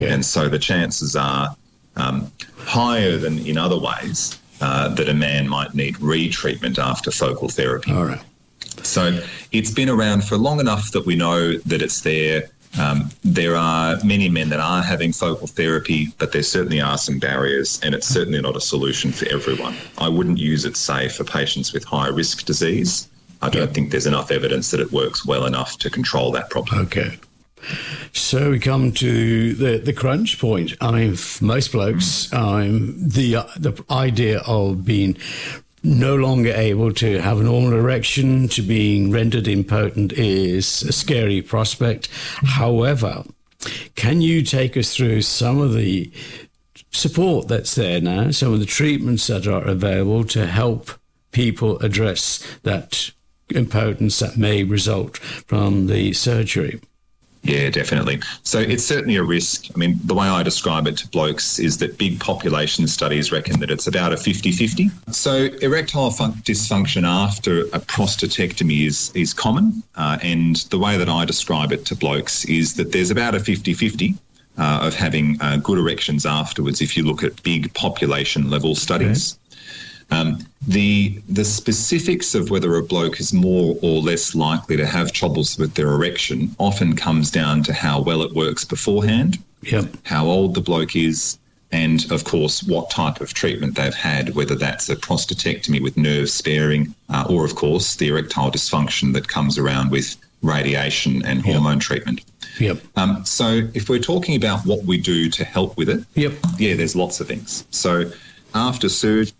And so the chances are higher than in other ways that a man might need retreatment after focal therapy. All right. So it's been around for long enough that we know that it's there. There are many men that are having focal therapy, but there certainly are some barriers, and it's certainly not a solution for everyone. I wouldn't use it, say, for patients with high-risk disease. I don't think there's enough evidence that it works well enough to control that problem. Okay. So we come to the crunch point. I mean, for most blokes, the idea of being no longer able to have a normal erection to being rendered impotent is a scary prospect. However, can you take us through some of the support that's there now, some of the treatments that are available to help people address that impotence that may result from the surgery? Yeah, definitely. So it's certainly a risk. I mean, the way I describe it to blokes is that big population studies reckon that it's about a 50-50. So erectile dysfunction after a prostatectomy is common. And the way that I describe it to blokes is that there's about a 50-50 of having good erections afterwards if you look at big population level studies. Okay. The specifics of whether a bloke is more or less likely to have troubles with their erection often comes down to how well it works beforehand, how old the bloke is, and, of course, what type of treatment they've had, whether that's a prostatectomy with nerve sparing or, of course, the erectile dysfunction that comes around with radiation and hormone treatment. So if we're talking about what we do to help with it, there's lots of things. So after surgery,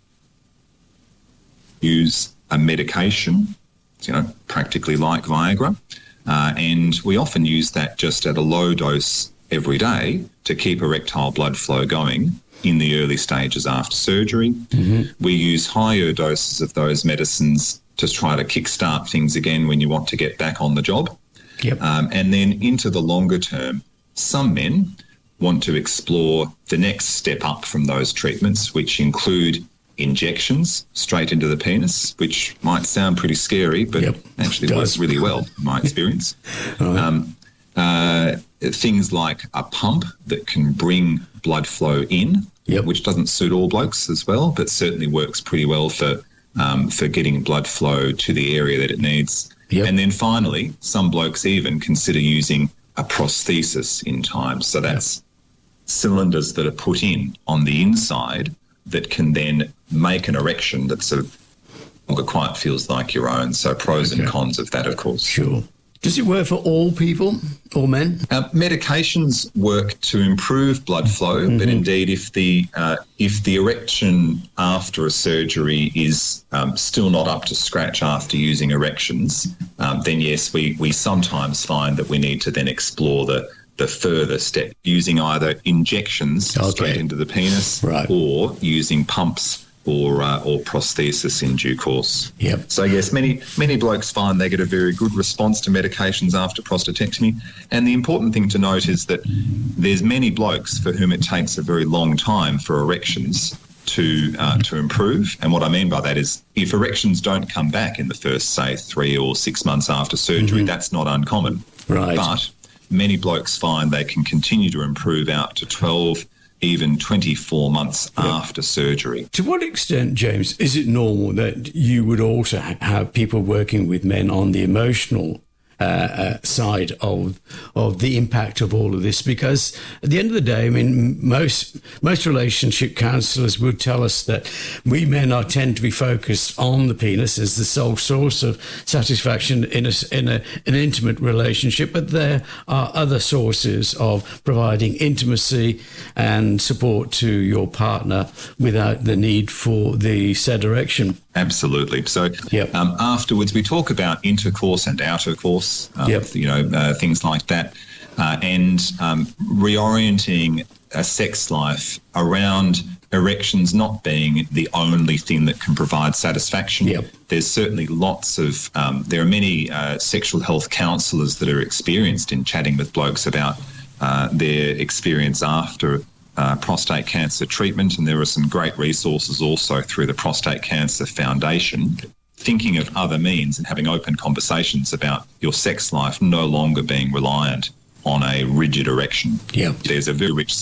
use a medication, practically like Viagra, and we often use that just at a low dose every day to keep erectile blood flow going in the early stages after surgery. We use higher doses of those medicines to try to kickstart things again when you want to get back on the job. And then into the longer term, some men want to explore the next step up from those treatments, which include injections straight into the penis, which might sound pretty scary, but actually works really well in my experience. Things like a pump that can bring blood flow in, which doesn't suit all blokes as well, but certainly works pretty well for getting blood flow to the area that it needs. And then finally, some blokes even consider using a prosthesis in time. So that's cylinders that are put in on the inside that can then make an erection that sort of longer quite feels like your own. So pros and cons of that, of course. Sure. Does it work for all people, all men? Medications work to improve blood flow, but indeed if the erection after a surgery is still not up to scratch after using erections, then yes, we sometimes find that we need to then explore the further step, using either injections straight into the penis or using pumps or prosthesis in due course. So yes, many blokes find they get a very good response to medications after prostatectomy. And the important thing to note is that there's many blokes for whom it takes a very long time for erections to improve. And what I mean by that is if erections don't come back in the first, say, 3 or 6 months after surgery, that's not uncommon. But many blokes find they can continue to improve out to 12, even 24 months after surgery. To what extent, James, is it normal that you would also have people working with men on the emotional side of the impact of all of this? Because at the end of the day, I mean, most relationship counsellors would tell us that we men tend to be focused on the penis as the sole source of satisfaction in an intimate relationship, but there are other sources of providing intimacy and support to your partner without the need for the said erection. Absolutely. So afterwards, we talk about intercourse and outer course, things like that, and reorienting a sex life around erections not being the only thing that can provide satisfaction. There's certainly lots of, there are many sexual health counsellors that are experienced in chatting with blokes about their experience after prostate cancer treatment, and there are some great resources also through the Prostate Cancer Foundation, thinking of other means and having open conversations about your sex life no longer being reliant on a rigid erection. Yeah. There's a very rich